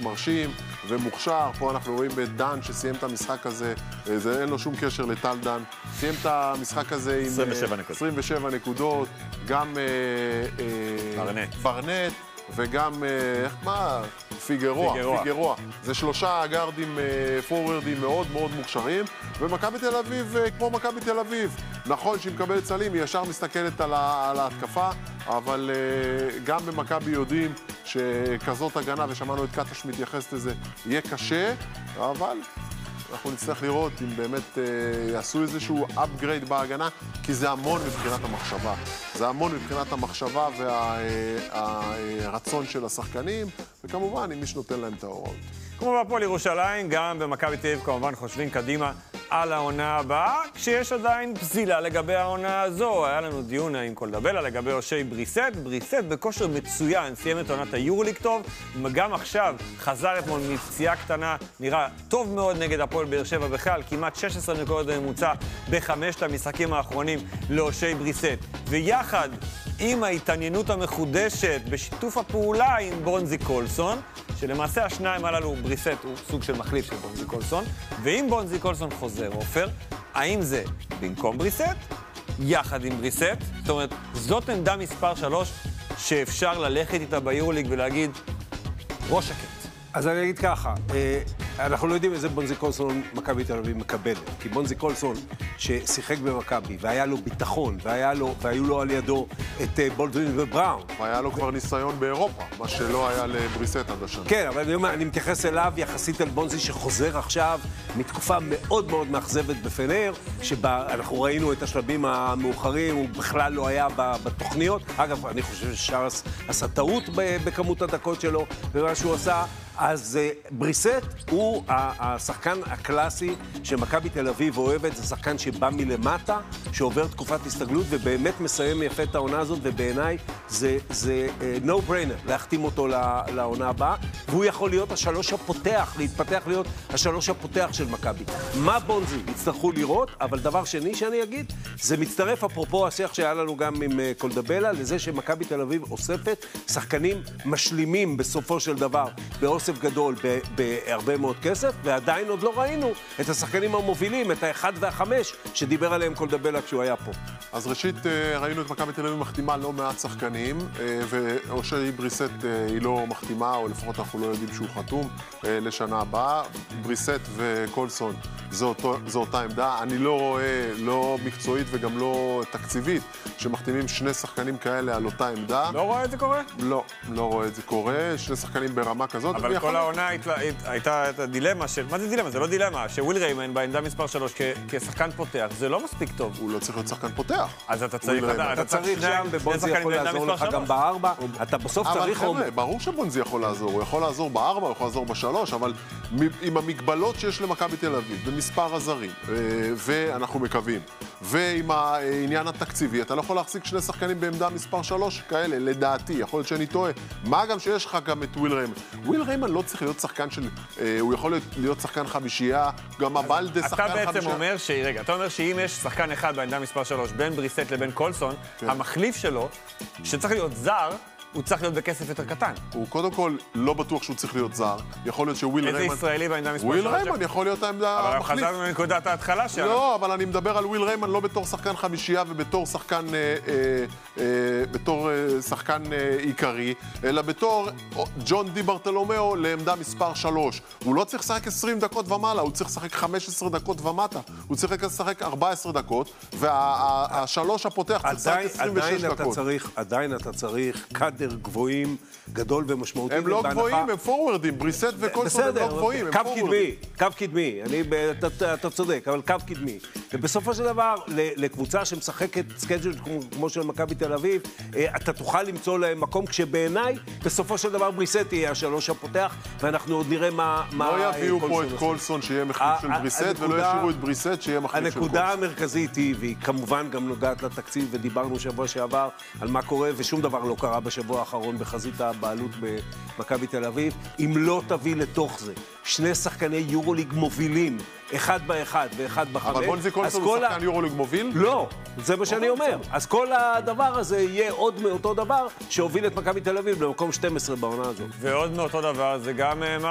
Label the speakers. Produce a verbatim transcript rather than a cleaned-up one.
Speaker 1: מרשים ומוכשר. פה אנחנו רואים את דן שסיים את המשחק הזה, זה אין לו שום קשר לטל דן. סיים את המשחק הזה עם עשרים ושבע נקודות, גם
Speaker 2: ברנט.
Speaker 1: ברנט וגם, איך מה? פיגרוע, פיגרוע. זה שלושה גארדים פורורדים מאוד מאוד מוכשרים, ומכבי תל אביב, כמו מכבי תל אביב, נכון שהיא מקבלת סלים, היא ישר מסתכלת על ההתקפה, אבל גם במכבי יודעים שכזאת הגנה, ושמענו את קטש מתייחס לזה, יהיה קשה, אבל אנחנו נצטרך לראות אם באמת יעשו איזשהו upgrade בהגנה, כי זה המון מבחינת המחשבה. זה המון מבחינת המחשבה והרצון של השחקנים, וכמובן, אם מישהו נותן להם את ההוראות.
Speaker 2: כמו בהפועל ירושלים, גם במכבי תל אביב כמובן חושבים קדימה על העונה הבאה, כשיש עדיין פזילה לגבי העונה הזו. היה לנו דיון עם קולדבלה לגבי אושי בריסט. בריסט בכושר מצוין, סיים את עונת היורוליג טוב, גם עכשיו חזר אתמול מפציעה קטנה, נראה טוב מאוד נגד הפועל באר שבע בכלל, כמעט שש עשרה נקודות ממוצע בחמשת המשחקים האחרונים לאושי בריסט. ויחד עם ההתעניינות המחודשת בשיתוף הפעולה עם בונזי קולסון, שלמעשה השניים הללו, בריסט הוא סוג של מחליף של בונזי קולסון, ואם בונזי קולסון חוזר, עופר, האם זה במקום בריסט, יחד עם בריסט? זאת אומרת, זאת עמדה מספר שלוש שאפשר ללכת איתה ביורוליג ולהגיד, ראש שקט.
Speaker 3: אז אני אגיד ככה, אנחנו לא יודעים איזה בונזי קולסון מכבי תל אביב מקבלת, כי בונזי קולסון ששיחק במכבי והיה לו ביטחון והיה לו, והיו לו על ידו את בולדווין ובראון.
Speaker 1: והיה לו כבר ניסיון באירופה, מה שלא היה לבריסט עד השנה.
Speaker 3: כן, אבל אני, אומר, אני מתייחס אליו יחסית על בונזי שחוזר עכשיו מתקופה מאוד מאוד מאכזבת בפנר, שבה אנחנו ראינו את השלבים המאוחרים, הוא בכלל לא היה בתוכניות. אגב, אני חושב ששאר עשה טעות בכמות הדקות שלו ומה שהוא עשה. אז בריסט הוא השחקן הקלאסי שמכבי תל אביב אוהבת, זה שחקן שבא מלמטה, שעובר תקופת הסתגלות ובאמת מסיים יפה את העונה הזאת, ובעיניי זה, זה no brainer להחתים אותו לעונה הבאה, והוא יכול להיות השלוש הפותח, להתפתח להיות השלוש הפותח של מכבי. מה בונזי? יצטרכו לראות, אבל דבר שני שאני אגיד, זה מצטרף אפרופו השיח שהיה לנו גם עם קולדבלה, לזה שמכבי תל אביב אוספת שחקנים משלימים בסופו של דבר, באוסף גדול בהרבה מאוד כסף, ועדיין עוד לא ראינו את השחקנים המובילים, את האחד והחמש, שדיבר עליהם קולדבלה כשהוא היה פה.
Speaker 1: אז ראשית, ראינו את מכבי תל אביב מחתימה לא מעט שחקנים, ואושי בריסט היא לא מחתימה, או לפחות אנחנו לא יודעים שהוא חתום לשנה הבאה. בריסט וקולסון זו, זו אותה עמדה. אני לא רואה, לא מקצועית וגם לא תקציבית, שמחתימים שני שחקנים כאלה על אותה עמדה.
Speaker 2: לא רואה את זה קורה?
Speaker 1: לא, לא רואה את זה קורה. שני שחקנים ברמה כזאת.
Speaker 2: אבל כל העונה הייתה את הדילמה של... מה זה דילמה? זה לא דילמה. שוויל ריימן בעמדה מספר שלוש כשחקן פותח, זה לא מספיק טוב.
Speaker 1: הוא לא צריך להיות שחקן פותח.
Speaker 2: אז אתה צריך...
Speaker 3: אתה צריך שם, ובונזי יכול לעזור לך גם בארבע. אתה בסוף צריך...
Speaker 1: אבל חבר'ה, ברור שבונזי יכול לעזור. הוא יכול לעזור בארבע, הוא יכול לעזור בשלוש, אבל עם המגבלות שיש למכבי תל אביב, במספר הזרים, ואנחנו מקווים, ועם העניין התקציבי, אתה לא יכול להחזיק שני שחקנים בעמדה מספר שלוש כאלה, לדעתי, יכול להיות שאני טועה. מה גם שיש לך גם את וויל ריימן. וויל ריימן לא צריך להיות שחקן של... הוא יכול להיות, להיות שחקן חמישייה, גם הבלדה שחקן חמישייה.
Speaker 2: אתה בעצם אומר ש... רגע, אתה אומר שאם יש שחקן אחד בעמדה מספר שלוש, בין בריסט לבין קולסון, כן. המחליף שלו, שצריך להיות זר, הוא צריך להיות בכסף יותר קטן.
Speaker 1: הוא קודם כל לא בטוח שהוא צריך להיות זר. יכול להיות שוויל ריימן...
Speaker 2: איזה ישראלי בעמדה מספר
Speaker 1: וויל ריימן יכול להיות העמדה המחליף.
Speaker 2: אבל חזרנו מנקודת ההתחלה שלנו.
Speaker 1: לא, אבל אני מדבר על וויל ריימן לא בתור שחקן חמישייה ובתור שחקן אה, אה, אה, בתור אה, שחקן אה, עיקרי, אלא בתור ג'ון די ברטולומיאו לעמדה מספר שלוש. הוא לא צריך לשחק עשרים דקות ומעלה, הוא צריך לשחק חמש עשרה דקות ומטה. הוא צריך לשחק ארבע עשרה דקות, והשלוש הפותח צריך לשחק עשרים ושש דקות.
Speaker 3: עדיין אתה צריך קאדר גבוהים, גדול ומשמעותי.
Speaker 1: הם לא גבוהים, הם פורורדים, בריסט וקולסון הם לא גבוהים, הם
Speaker 3: פורורדים. קו קדמי, קו קדמי, אתה צודק, אבל קו קדמי. ובסופו של דבר, לקבוצה שמשחקת סקייג'ל כמו של מכבי תל אביב, אתה תוכל למצוא להם מקום, כשבעיניי, בסופו של דבר בריסט יהיה השלוש הפותח, ואנחנו עוד נראה מה...
Speaker 1: לא יביאו פה את קולסון שיהיה מחליף של בריסט, ולא ישאירו את בריסט שיהיה מחליף של קולסון.
Speaker 3: הנקודה המרכזית היא, והיא כמובן גם נוגעת לתקציב, ודיברנו שבוע שעבר על מה קורה, ושום דבר לא קרה בשבוע האחרון בחזית הבעלות במכבי תל אביב. אם לא תביא לתוך זה שני שחקני יורוליג מובילים, אחד באחד ואחד בחמש.
Speaker 1: אבל בונזי קולסון הוא שחקן יורוליג מוביל?
Speaker 3: לא, זה מה שאני אומר. אז כל הדבר הזה יהיה עוד מאותו דבר שהוביל את מכבי תל אביב למקום שתים עשרה בעונה הזאת.
Speaker 2: ועוד מאותו דבר זה גם...